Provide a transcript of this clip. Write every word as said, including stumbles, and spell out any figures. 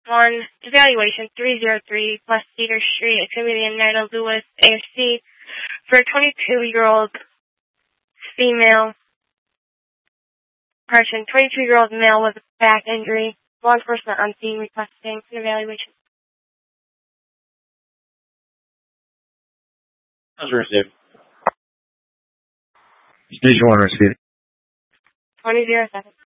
one, evaluation three oh three West Cedar Street, exhibiting Nida Lewis, A F C, for a twenty-two-year-old female, person, twenty-two-year-old male with a back injury. Law enforcement on scene requesting an evaluation. How's received? Station one received. twenty oh seven.